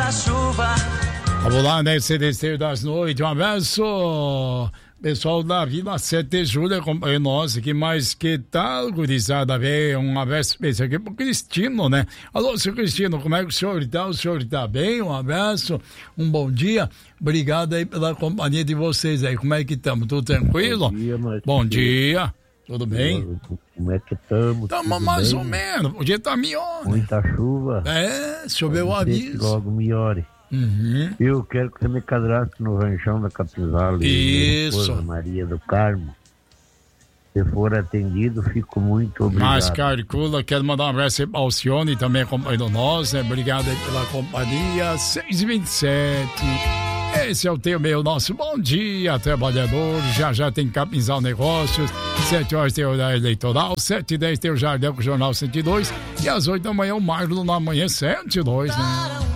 muita chuva. Vamos lá, né? CDC das noites. Um abraço. Pessoal da Vila 7 de Julho acompanha nós aqui, mas que tal, gurizada, velho? Um abraço especial aqui pro Cristino, né? Alô, seu Cristino, como é que o senhor tá? O senhor tá bem? Um abraço, um bom dia. Obrigado aí pela companhia de vocês aí. Como é que estamos? Tudo tranquilo? Bom dia. Tudo bem? Como é que estamos? Estamos mais ou menos. O dia tá melhor. Muita chuva. Choveu o aviso. Logo melhore. Uhum. Eu quero que você me cadaste no ranchão da Capizal. Isso. Maria do Carmo. Se for atendido, fico muito obrigado. Mas, Caricula, quero mandar um abraço aí para Alcione, também acompanhando nós, né? Obrigado aí pela companhia. 6h27. Esse é o teu meu nosso bom dia, trabalhador. Já tem Capinzal Negócios. 7 horas tem o horário eleitoral. 7h10 tem o Jardel com o Jornal 102. E às 8 da manhã o Marlon na manhã 102, né?